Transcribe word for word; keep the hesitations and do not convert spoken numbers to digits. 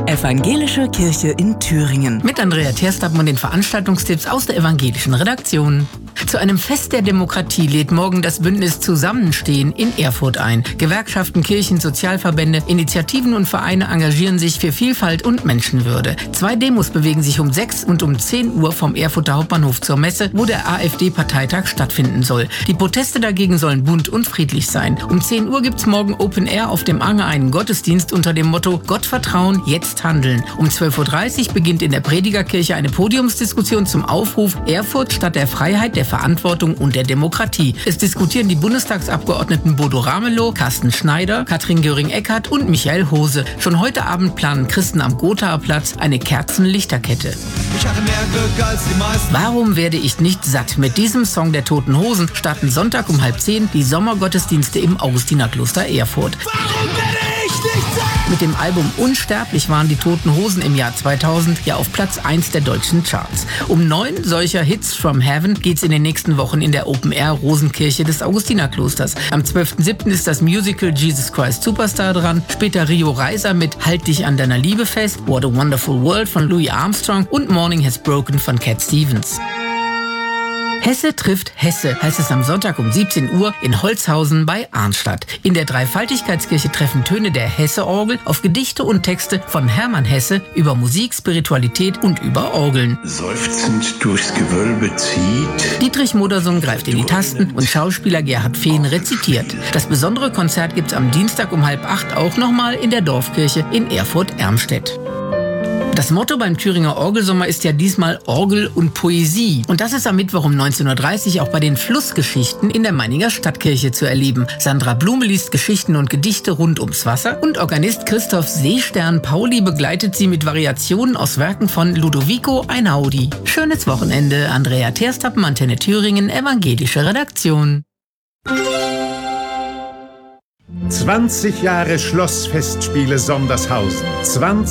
Evangelische Kirche in Thüringen. Mit Andrea Terstappen und den Veranstaltungstipps aus der evangelischen Redaktion. Zu einem Fest der Demokratie lädt morgen das Bündnis Zusammenstehen in Erfurt ein. Gewerkschaften, Kirchen, Sozialverbände, Initiativen und Vereine engagieren sich für Vielfalt und Menschenwürde. Zwei Demos bewegen sich um sechs und um zehn Uhr vom Erfurter Hauptbahnhof zur Messe, wo der AfD-Parteitag stattfinden soll. Die Proteste dagegen sollen bunt und friedlich sein. Um zehn Uhr gibt's morgen Open Air auf dem Anger einen Gottesdienst unter dem Motto Gott vertrauen, jetzt handeln. Um zwölf Uhr dreißig beginnt in der Predigerkirche eine Podiumsdiskussion zum Aufruf Erfurt statt der Freiheit, der Verantwortung und der Demokratie. Es diskutieren die Bundestagsabgeordneten Bodo Ramelow, Carsten Schneider, Katrin Göring-Eckardt und Michael Hose. Schon heute Abend planen Christen am Gothaer Platz eine Kerzenlichterkette. Ich hatte mehr Glück als die meisten. Warum werde ich nicht satt? Mit diesem Song der Toten Hosen starten Sonntag um halb zehn die Sommergottesdienste im Augustinerkloster Erfurt. Warum werde ich nicht satt? Mit dem Album Unsterblich waren die Toten Hosen im Jahr zweitausend ja auf Platz eins der deutschen Charts. Um neun solcher Hits from Heaven geht's in den nächsten Wochen in der Open Air Rosenkirche des Augustinerklosters. Am zwölften siebten ist das Musical Jesus Christ Superstar dran, später Rio Reiser mit Halt dich an deiner Liebe fest, What a Wonderful World von Louis Armstrong und Morning Has Broken von Cat Stevens. Hesse trifft Hesse, heißt es am Sonntag um siebzehn Uhr in Holzhausen bei Arnstadt. In der Dreifaltigkeitskirche treffen Töne der Hesse-Orgel auf Gedichte und Texte von Hermann Hesse über Musik, Spiritualität und über Orgeln. Seufzend durchs Gewölbe zieht. Dietrich Modersohn greift in die Tasten und Schauspieler Gerhard Fehn rezitiert. Das besondere Konzert gibt's am Dienstag um halb acht auch nochmal in der Dorfkirche in Erfurt-Ermstedt. Das Motto beim Thüringer Orgelsommer ist ja diesmal Orgel und Poesie. Und das ist am Mittwoch um neunzehn Uhr dreißig auch bei den Flussgeschichten in der Meininger Stadtkirche zu erleben. Sandra Blume liest Geschichten und Gedichte rund ums Wasser und Organist Christoph Seestern Pauli begleitet sie mit Variationen aus Werken von Ludovico Einaudi. Schönes Wochenende. Andrea Terstappen, Antenne Thüringen, evangelische Redaktion. zwanzig Jahre Schlossfestspiele Sondershausen. zwanzig